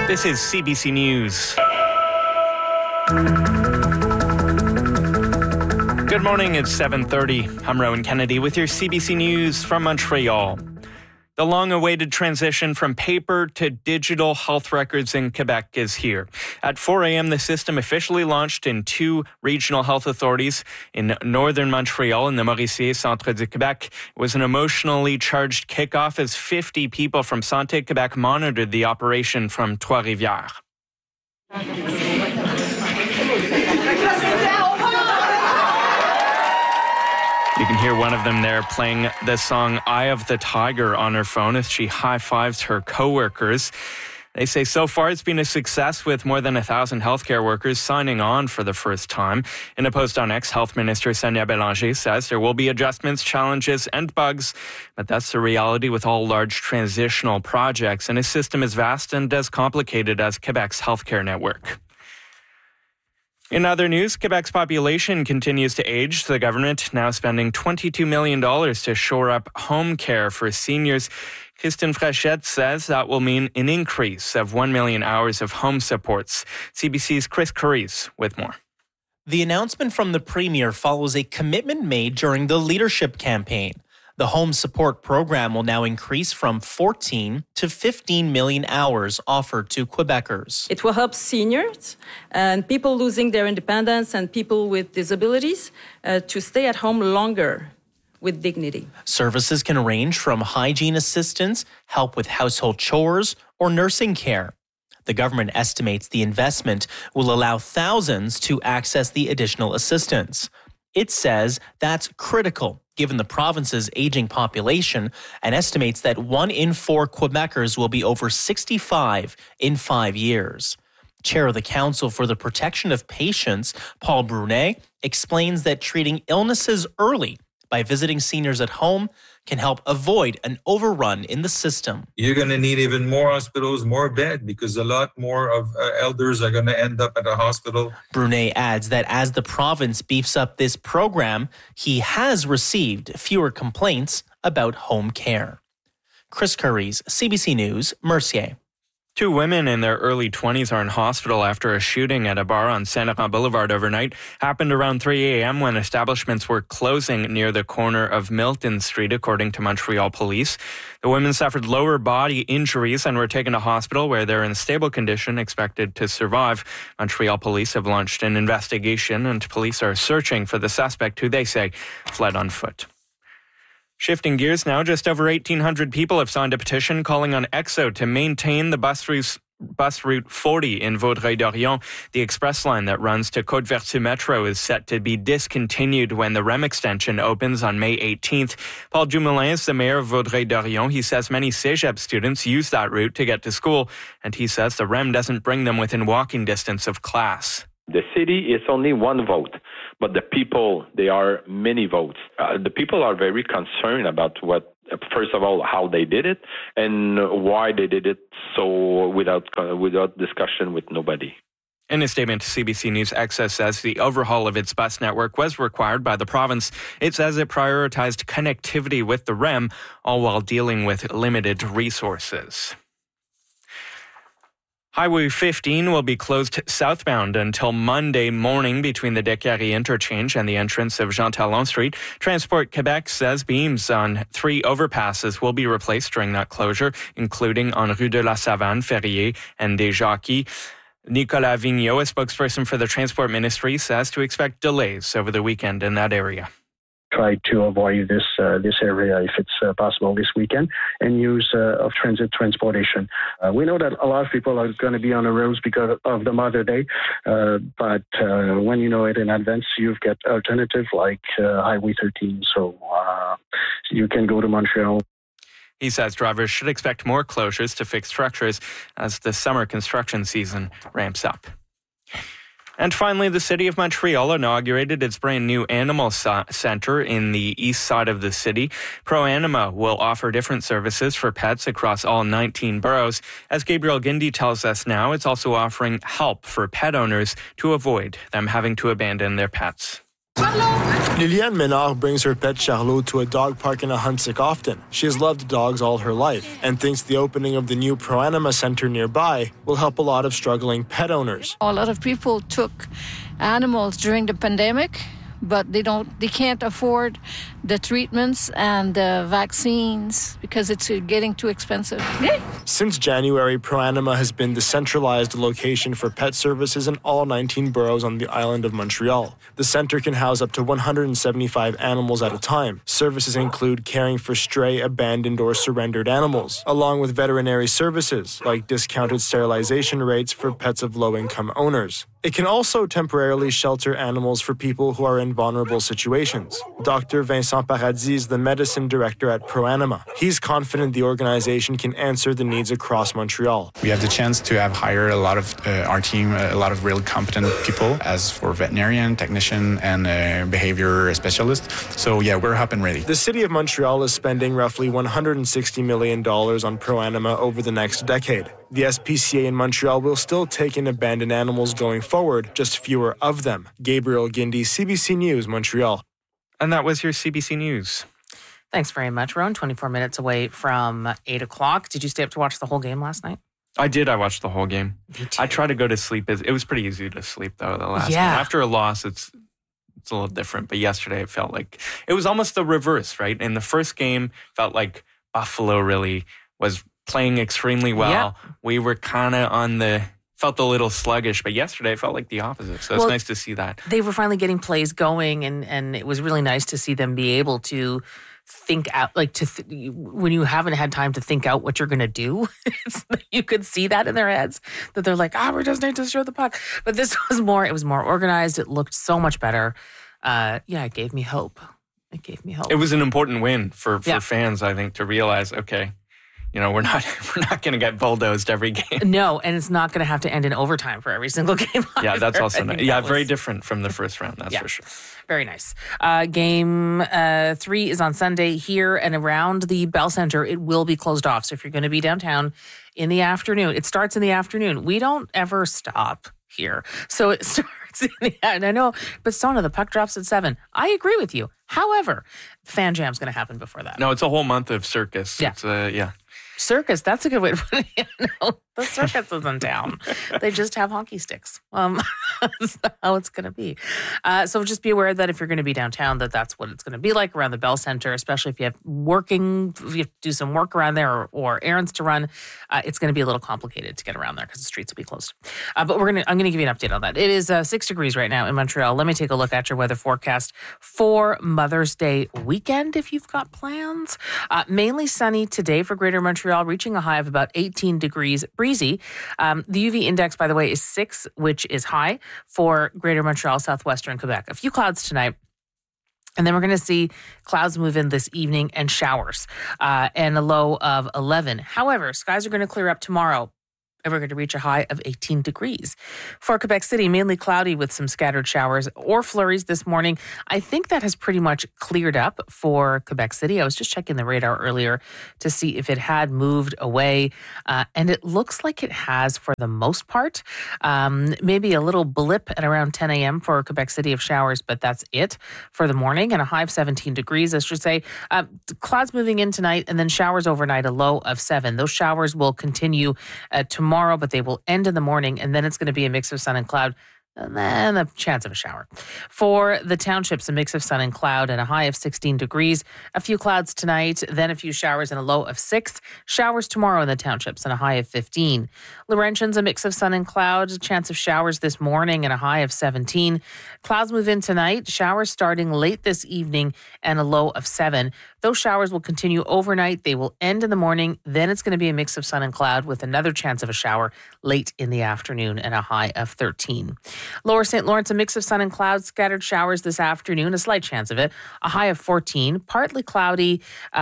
This is CBC News. Good morning, it's 7:30. I'm Rowan Kennedy with your CBC News from Montreal. The long-awaited transition from paper to digital health records in Quebec is here. At 4 a.m., the system officially launched in 2 regional health authorities in northern Montreal and the Mauricie Centre du Québec. It was an emotionally charged kickoff as 50 people from Santé Québec monitored the operation from Trois-Rivières. You can hear one of them there playing the song Eye of the Tiger on her phone as she high-fives her co-workers. They say so far it's been a success with more than 1,000 healthcare workers signing on for the first time. In a post on X, Health Minister Sonia Bélanger says there will be adjustments, challenges, and bugs, but that's the reality with all large transitional projects, and a system as vast and as complicated as Quebec's healthcare network. In other news, Quebec's population continues to age. The government now spending $22 million to shore up home care for seniors. Kristen Frechette says that will mean an increase of 1 million hours of home supports. CBC's Chris Curries with more. The announcement from the Premier follows a commitment made during the leadership campaign. The home support program will now increase from 14 to 15 million hours offered to Quebecers. It will help seniors and people losing their independence and people with disabilities to stay at home longer with dignity. Services can range from hygiene assistance, help with household chores, or nursing care. The government estimates the investment will allow thousands to access the additional assistance. It says that's critical given the province's aging population and estimates that 1 in 4 Quebecers will be over 65 in 5 years. Chair of the Council for the Protection of Patients, Paul Brunet, explains that treating illnesses early by visiting seniors at home can help avoid an overrun in the system. You're going to need even more hospitals, more beds, because a lot more of elders are going to end up at a hospital. Brunet adds that as the province beefs up this program, he has received fewer complaints about home care. Chris Curries, CBC News, Mercier. 2 women in their early 20s are in hospital after a shooting at a bar on Saint-Laurent Boulevard overnight. Happened around 3 a.m. when establishments were closing near the corner of Milton Street, according to Montreal police. The women suffered lower body injuries and were taken to hospital where they're in stable condition, expected to survive. Montreal police have launched an investigation and police are searching for the suspect who they say fled on foot. Shifting gears now, just over 1,800 people have signed a petition calling on EXO to maintain the bus route 40 in Vaudreuil-Dorion. The express line that runs to Côte-Vertu Metro is set to be discontinued when the REM extension opens on May 18th. Paul Dumoulin is the mayor of Vaudreuil-Dorion. He says many Cégep students use that route to get to school, and he says the REM doesn't bring them within walking distance of class. The city is only one vote, but the people, they are many votes. The people are very concerned about first of all, how they did it and why they did it so without discussion with nobody. In a statement to CBC News, EXO says the overhaul of its bus network was required by the province. It says it prioritized connectivity with the REM, all while dealing with limited resources. Highway 15 will be closed southbound until Monday morning between the Décarie interchange and the entrance of Jean Talon Street. Transport Quebec says beams on 3 overpasses will be replaced during that closure, including on Rue de la Savane, Ferrier, and des Jacques. Nicolas Vigneault, a spokesperson for the Transport Ministry, says to expect delays over the weekend in that area. Try to avoid this area if it's possible this weekend and use of transit transportation. We know that a lot of people are going to be on the roads because of the Mother Day, but when you know it in advance, you've got alternative like Highway 13, so you can go to Montreal. He says drivers should expect more closures to fix structures as the summer construction season ramps up. And finally, the City of Montreal inaugurated its brand new animal center in the east side of the city. ProAnima will offer different services for pets across all 19 boroughs. As Gabriel Guindy tells us now, it's also offering help for pet owners to avoid them having to abandon their pets. Liliane Ménard brings her pet Charlot to a dog park in Ahuntsic often. She has loved dogs all her life and thinks the opening of the new ProAnima Center nearby will help a lot of struggling pet owners. A lot of people took animals during the pandemic, but they can't afford the treatments and the vaccines because it's getting too expensive. Since January, ProAnima has been the centralized location for pet services in all 19 boroughs on the island of Montreal. The center can house up to 175 animals at a time. Services include caring for stray, abandoned, or surrendered animals, along with veterinary services like discounted sterilization rates for pets of low-income owners. It can also temporarily shelter animals for people who are in vulnerable situations. Dr. Vincent Paradis is the medicine director at ProAnima. He's confident the organization can answer the needs across Montreal. We have the chance to have hired a lot of our team, a lot of really competent people, as for veterinarian, technician, and behavior specialist. So yeah, we're up and ready. The city of Montreal is spending roughly $160 million on ProAnima over the next decade. The SPCA in Montreal will still take in abandoned animals going forward, just fewer of them. Gabriel Guindy, CBC News, Montreal. And that was your CBC News. Thanks very much, Rowan. 24 minutes away from 8 o'clock. Did you stay up to watch the whole game last night? I did. I watched the whole game. I tried to go to sleep. It was pretty easy to sleep, though, the last game. After a loss, it's a little different. But yesterday, it felt like it was almost the reverse, right? In the first game, felt like Buffalo really was playing extremely well. Yeah. We were kind of felt a little sluggish, but yesterday it felt like the opposite. So it's nice to see that. They were finally getting plays going, and it was really nice to see them be able to think out, when you haven't had time to think out what you're going to do. You could see that in their heads, that they're like, we just need to show the puck. But this was more organized. It looked so much better. It gave me hope. It was an important win for fans, I think, to realize, okay, we're not going to get bulldozed every game. No, and it's not going to have to end in overtime for every single game. Yeah, that's also nice. Yeah, very different from the first round, that's for sure. Very nice. Game 3 is on Sunday here and around the Bell Centre. It will be closed off. So if you're going to be downtown in the afternoon, it starts in the afternoon. We don't ever stop here. So it starts in the afternoon. I know, but Sona, the puck drops at 7. I agree with you. However, Fan Jam's going to happen before that. No, it's a whole month of circus. Yeah. Circus, that's a good way to put it. No, the circus is in town. They just have hockey sticks. That's how it's going to be. So just be aware that if you're going to be downtown, that's what it's going to be like around the Bell Centre, especially if you have to do some work around there or errands to run. It's going to be a little complicated to get around there because the streets will be closed. But I'm going to give you an update on that. It is 6 degrees right now in Montreal. Let me take a look at your weather forecast for Mother's Day weekend if you've got plans. Mainly sunny today for Greater Montreal, reaching a high of about 18 degrees, breezy. The UV index, by the way, is 6, which is high for Greater Montreal, southwestern Quebec. A few clouds tonight. And then we're going to see clouds move in this evening and showers and a low of 11. However, skies are going to clear up tomorrow. And we're going to reach a high of 18 degrees. For Quebec City, mainly cloudy with some scattered showers or flurries this morning. I think that has pretty much cleared up for Quebec City. I was just checking the radar earlier to see if it had moved away. And it looks like it has for the most part. Maybe a little blip at around 10 a.m. for Quebec City of showers, but that's it for the morning. And a high of 17 degrees, I should say. Clouds moving in tonight and then showers overnight, a low of 7. Those showers will continue tomorrow, but they will end in the morning, and then it's going to be a mix of sun and cloud, and then a chance of a shower. For the townships, a mix of sun and cloud and a high of 16 degrees. A few clouds tonight, then a few showers and a low of 6. Showers tomorrow in the townships and a high of 15. Laurentians, a mix of sun and cloud, a chance of showers this morning and a high of 17. Clouds move in tonight, showers starting late this evening and a low of 7. Those showers will continue overnight. They will end in the morning. Then it's going to be a mix of sun and cloud with another chance of a shower late in the afternoon and a high of 13. Lower St. Lawrence, a mix of sun and clouds, scattered showers this afternoon, a slight chance of it, a high of 14, partly cloudy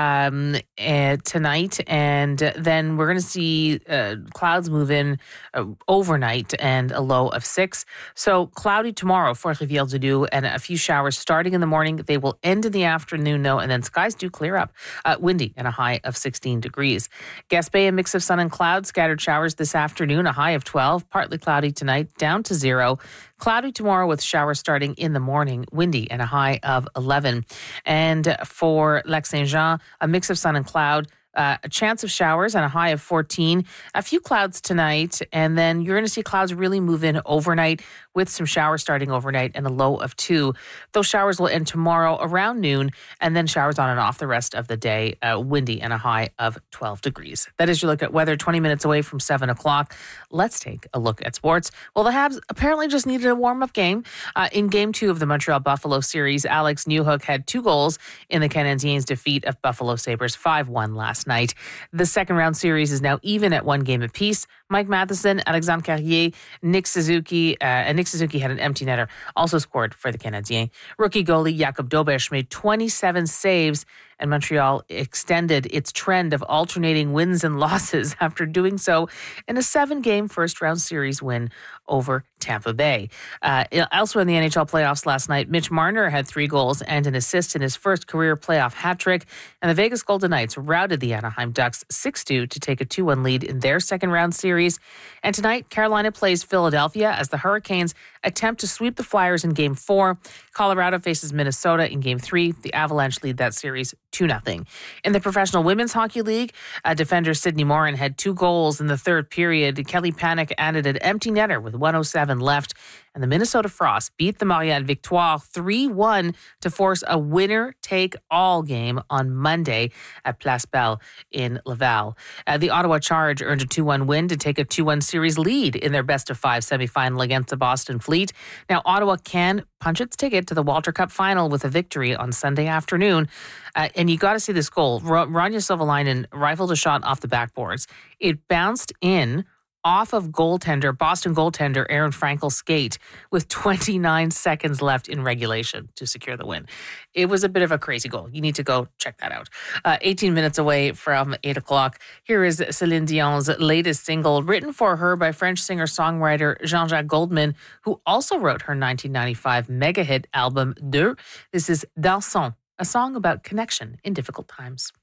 tonight, and then we're going to see clouds move in overnight and a low of 6. So cloudy tomorrow for Rivière-du-Loup and a few showers starting in the morning. They will end in the afternoon, though, and then skies do clear up. Windy and a high of 16 degrees. Gaspé, a mix of sun and clouds, scattered showers this afternoon, a high of 12. Partly cloudy tonight, down to 0. Cloudy tomorrow with showers starting in the morning, windy and a high of 11. And for Lac-Saint-Jean, a mix of sun and cloud, a chance of showers and a high of 14. A few clouds tonight, and then you're going to see clouds really move in overnight with some showers starting overnight and a low of 2. Those showers will end tomorrow around noon, and then showers on and off the rest of the day, windy and a high of 12 degrees. That is your look at weather 20 minutes away from 7 o'clock. Let's take a look at sports. Well, the Habs apparently just needed a warm-up game. In Game 2 of the Montreal Buffalo series, Alex Newhook had 2 goals in the Canadiens' defeat of Buffalo Sabres 5-1 last night. The second round series is now even at 1 game apiece. Mike Matheson, Alexandre Carrier, Nick Suzuki had an empty netter, also scored for the Canadiens. Rookie goalie Jakub Dobeš made 27 saves, and Montreal extended its trend of alternating wins and losses after doing so in a 7-game first-round series win over Tampa Bay. Elsewhere in the NHL playoffs last night, Mitch Marner had 3 goals and an assist in his first career playoff hat trick, and the Vegas Golden Knights routed the Anaheim Ducks 6-2 to take a 2-1 lead in their second-round series. And tonight, Carolina plays Philadelphia as the Hurricanes attempt to sweep the Flyers in Game 4. Colorado faces Minnesota in Game 3. The Avalanche lead that series 2-0. In the Professional Women's Hockey League, defender Sydney Morin had 2 goals in the third period. Kelly Panic added an empty netter with 1:07 left. And the Minnesota Frost beat the Montréal Victoire 3-1 to force a winner-take-all game on Monday at Place Belle in Laval. The Ottawa Charge earned a 2-1 win to take a 2-1 series lead in their best-of-5 semifinal against the Boston Fleet. Now, Ottawa can punch its ticket to the Walter Cup final with a victory on Sunday afternoon. And you got to see this goal. Rania Silvalainen rifled a shot off the backboards. It bounced in off of Boston goaltender Aaron Frankel's skate with 29 seconds left in regulation to secure the win. It was a bit of a crazy goal. You need to go check that out. 18 minutes away from 8 o'clock, here is Céline Dion's latest single, written for her by French singer-songwriter Jean-Jacques Goldman, who also wrote her 1995 mega hit album Deux. This is Dansons, a song about connection in difficult times.